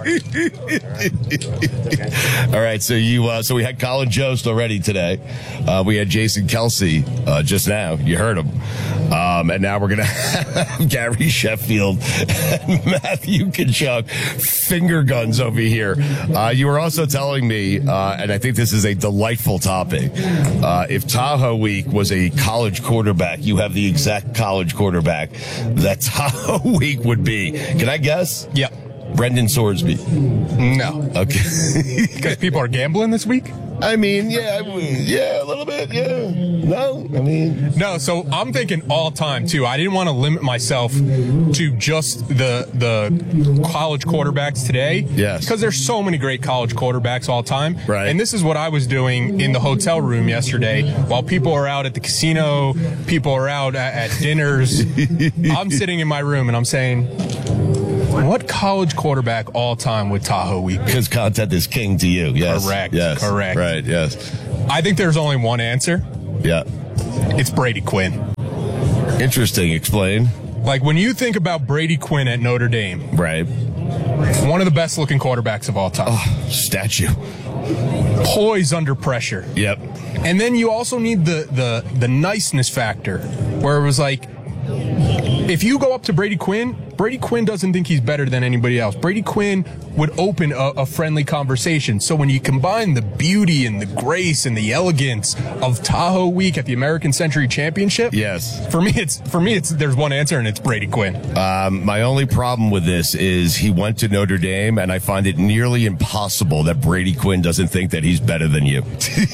All right, so you, uh, so we had Colin Jost already today. Uh, we had Jason Kelsey uh, just now. You heard him, um, and now we're gonna have Gary Sheffield and Matthew Tkachuk finger guns over here. Uh, you were also telling me, uh, and I think this is a delightful topic. Uh, if Tahoe Week was a college quarterback, you have the exact college quarterback that Tahoe Week would be. Can I guess? Yep. Brendan Sorsby. No. Okay. Because people are gambling this week? I mean, yeah, yeah, a little bit, yeah. No, I mean, no. So I'm thinking all time too. I didn't want to limit myself to just the the college quarterbacks today. Yes, because there's so many great college quarterbacks all time. Right. And this is what I was doing in the hotel room yesterday while people are out at the casino, people are out at, at dinners. I'm sitting in my room and I'm saying, what college quarterback all time would Tahoe Week? Because content is king to you. Yes. Correct. Yes. Correct. Right. Yes. I think there's only one answer. Yeah. It's Brady Quinn. Interesting. Explain. Like when you think about Brady Quinn at Notre Dame. Right. One of the best looking quarterbacks of all time. Oh, statue. Poise under pressure. Yep. And then you also need the, the, the niceness factor where it was like, if you go up to Brady Quinn, Brady Quinn doesn't think he's better than anybody else. Brady Quinn would open a, a friendly conversation. So when you combine the beauty and the grace and the elegance of Tahoe Week at the American Century Championship, yes, for me it's for me it's there's one answer and it's Brady Quinn. Um, my only problem with this is he went to Notre Dame, and I find it nearly impossible that Brady Quinn doesn't think that he's better than you.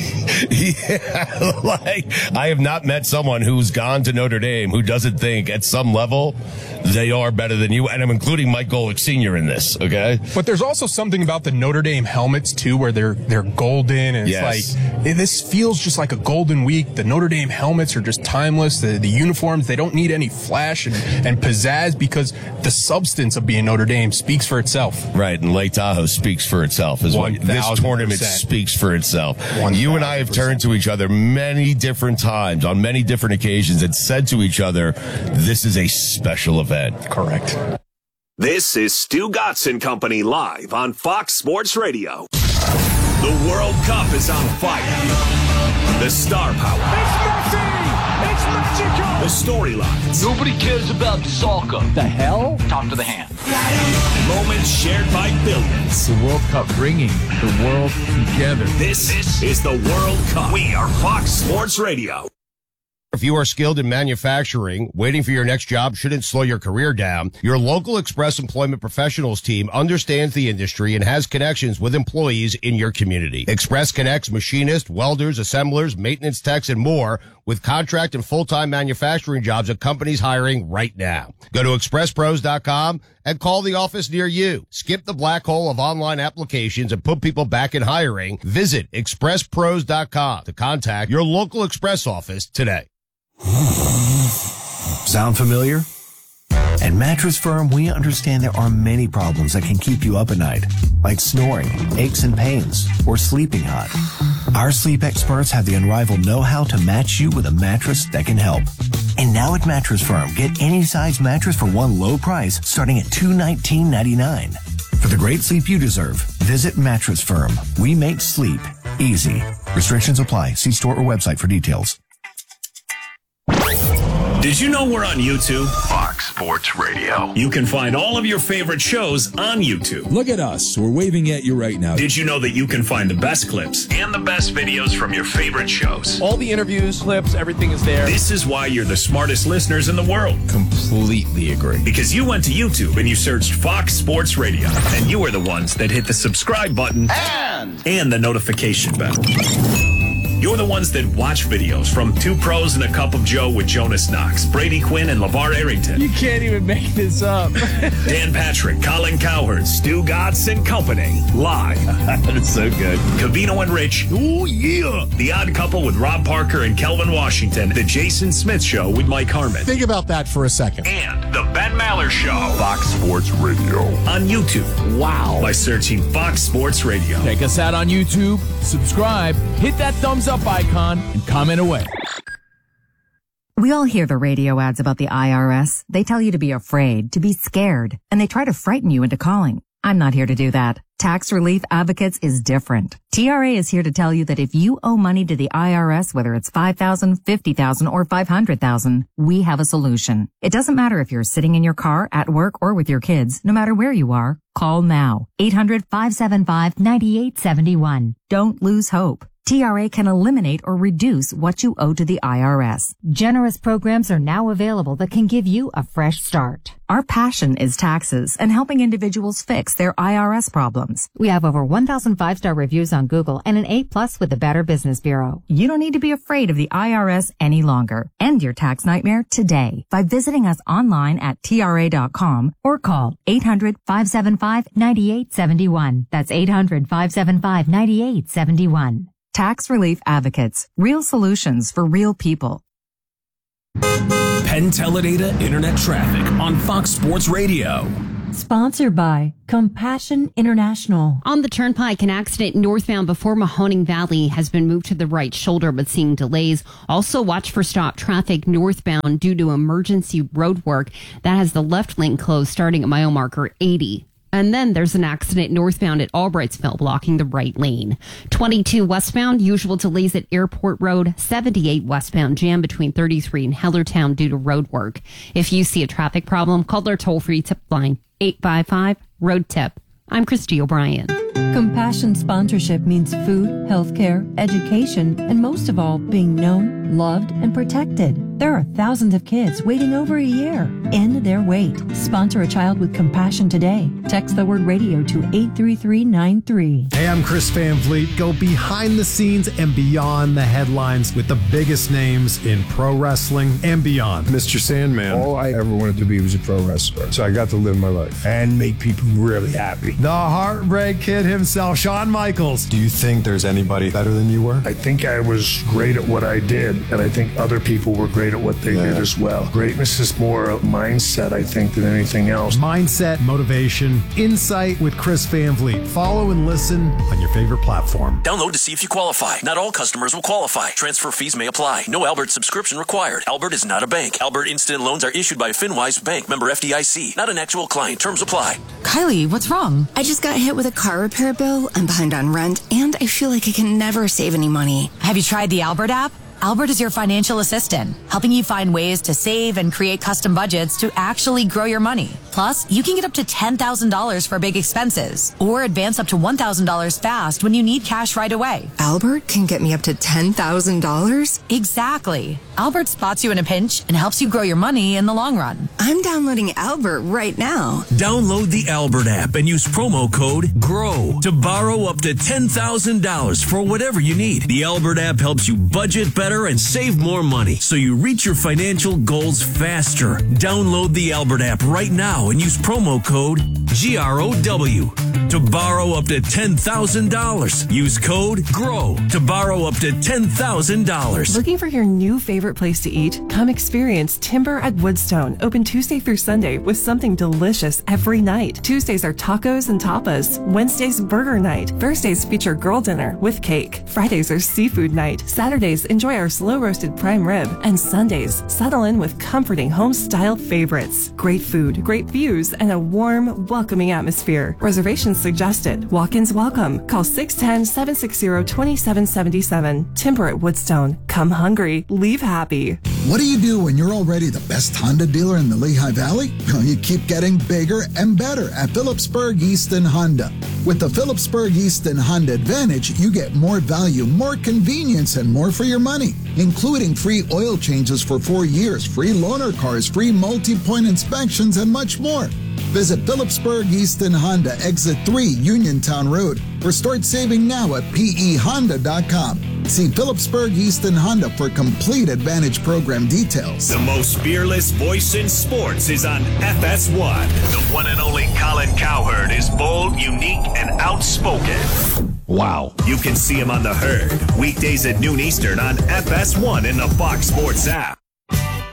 Yeah, like I have not met someone who's gone to Notre Dame who doesn't think at some level they are better than you, and I'm including Mike Golick Senior in this, okay? But there's also something about the Notre Dame helmets, too, where they're they're golden, and it's Yes. like, this feels just like a golden week. The Notre Dame helmets are just timeless. The, the uniforms, they don't need any flash and, and pizzazz because the substance of being Notre Dame speaks for itself. Right, and Lake Tahoe speaks for itself. Is what this tournament speaks for itself. You and I have turned to each other many different times on many different occasions and said to each other, this is a special event. Correct. This is Stu Gatz and Company live on Fox Sports Radio. The World Cup is on fire. The star power. It's Messi! It's magical! The storylines. Nobody cares about soccer. The hell? Talk to the hand. Moments shared by billions. The World Cup bringing the world together. This, this is the World Cup. We are Fox Sports Radio. If you are skilled in manufacturing, waiting for your next job shouldn't slow your career down. Your local Express Employment Professionals team understands the industry and has connections with employees in your community. Express connects machinists, welders, assemblers, maintenance techs, and more with contract and full-time manufacturing jobs at companies hiring right now. Go to express pros dot com and call the office near you. Skip the black hole of online applications and put people back in hiring. Visit express pros dot com to contact your local Express office today. Sound familiar? At Mattress Firm, we understand there are many problems that can keep you up at night, like snoring, aches and pains, or sleeping hot. Our sleep experts have the unrivaled know-how to match you with a mattress that can help. And now at Mattress Firm, get any size mattress for one low price starting at two hundred nineteen ninety-nine. For the great sleep you deserve, visit Mattress Firm. We make sleep easy. Restrictions apply. See store or website for details. Did you know we're on YouTube? Fox Sports Radio. You can find all of your favorite shows on YouTube. Look at us. We're waving at you right now. Did you know that you can find the best clips and the best videos from your favorite shows? All the interviews, clips, everything is there. This is why you're the smartest listeners in the world. Completely agree. Because you went to YouTube and you searched Fox Sports Radio, and you were the ones that hit the subscribe button and, and the notification bell. You're the ones that watch videos from Two Pros and a Cup of Joe with Jonas Knox, Brady Quinn, and LeVar Arrington. You can't even make this up. Dan Patrick, Colin Cowherd, Stu Gatz and Company. Live. That's so good. Cavino and Rich. Oh, yeah. The Odd Couple with Rob Parker and Kelvin Washington. The Jason Smith Show with Mike Harmon. Think about that for a second. And The Ben Maller Show. Fox Sports Radio. On YouTube. Wow. By searching Fox Sports Radio. Check us out on YouTube. Subscribe. Hit that thumbs up icon and comment away. We all hear the radio ads about the I R S. They tell you to be afraid, to be scared, and they try to frighten you into calling. I'm not here to do that. Tax Relief Advocates is different. T R A is here to tell you that if you owe money to the I R S, whether it's five thousand dollars, fifty thousand dollars, or five hundred thousand dollars, we have a solution. It doesn't matter if you're sitting in your car, at work, or with your kids. No matter where you are, call now. eight hundred, five seven five, nine eight seven one. Don't lose hope. T R A can eliminate or reduce what you owe to the I R S. Generous programs are now available that can give you a fresh start. Our passion is taxes and helping individuals fix their I R S problems. We have over one thousand five-star reviews on Google and an A plus with the Better Business Bureau. You don't need to be afraid of the I R S any longer. End your tax nightmare today by visiting us online at T R A dot com or call eight hundred, five seven five, nine eight seven one. That's eight hundred, five seven five, nine eight seven one. Tax Relief Advocates. Real solutions for real people. Penn Teledata Internet Traffic on Fox Sports Radio. Sponsored by Compassion International. On the Turnpike, an accident northbound before Mahoning Valley has been moved to the right shoulder, but seeing delays. Also, watch for stop traffic northbound due to emergency road work. That has the left lane closed starting at mile marker eighty. And then there's an accident northbound at Albrightsville blocking the right lane. twenty-two westbound, usual delays at Airport Road. seventy-eight westbound, jam between thirty-three and Hellertown due to road work. If you see a traffic problem, call their toll-free tip line, eight five five, road tip. I'm Christy O'Brien. Compassion sponsorship means food, healthcare, education, and most of all, being known, loved, and protected. There are thousands of kids waiting over a year. End their wait. Sponsor a child with compassion today. Text the word radio to eight three three nine three. Hey, I'm Chris Van Vliet. Go behind the scenes and beyond the headlines with the biggest names in pro wrestling and beyond. Mister Sandman. All I ever wanted to be was a pro wrestler. So I got to live my life and make people really happy. The Heartbreak Kid himself, Shawn Michaels. Do you think there's anybody better than you were? I think I was great at what I did, and I think other people were great at what they yeah. did as well. Greatness is more a mindset, I think, than anything else. Mindset, motivation, insight with Chris Van Vliet. Follow and listen on your favorite platform. Download to see if you qualify. Not all customers will qualify. Transfer fees may apply. No Albert subscription required. Albert is not a bank. Albert Instant Loans are issued by FinWise Bank, member F D I C. Not an actual client. Terms apply. Kylie, what's wrong? I just got hit with a car repair bill. I'm behind on rent, and I feel like I can never save any money. Have you tried the Albert app? Albert is your financial assistant, helping you find ways to save and create custom budgets to actually grow your money. Plus, you can get up to ten thousand dollars for big expenses or advance up to one thousand dollars fast when you need cash right away. Albert can get me up to ten thousand dollars? Exactly. Albert spots you in a pinch and helps you grow your money in the long run. I'm downloading Albert right now. Download the Albert app and use promo code GROW to borrow up to ten thousand dollars for whatever you need. The Albert app helps you budget better and save more money so you reach your financial goals faster. Download the Albert app right now and use promo code G R O W to borrow up to ten thousand dollars. Use code GROW to borrow up to ten thousand dollars. Looking for your new favorite place to eat? Come experience Timber at Woodstone, open Tuesday through Sunday with something delicious every night. Tuesdays are tacos and tapas. Wednesdays, burger night. Thursdays feature girl dinner with cake. Fridays are seafood night. Saturdays, enjoy our slow roasted prime rib. And Sundays, settle in with comforting home-style favorites. Great food, great views, and a warm, welcoming atmosphere. Reservations suggested. Walk-ins welcome. Call six one zero, seven six zero, two seven seven seven. Timber at Woodstone. Come hungry, leave happy. What do you do when you're already the best Honda dealer in the Lehigh Valley? Well, you keep getting bigger and better at Phillipsburg Easton Honda. With the Phillipsburg Easton Honda Advantage, you get more value, more convenience, and more for your money, including free oil changes for four years, free loaner cars, free multi-point inspections, and much more. Visit Phillipsburg Easton Honda, Exit three, Uniontown Road, or start saving now at P E Honda dot com. See Phillipsburg Easton Honda for complete Advantage program details. The most fearless voice in sports is on F S one. The one and only Colin Cowherd is bold, unique, and outspoken. Wow. You can see him on The Herd, weekdays at noon Eastern on F S one in the Fox Sports app.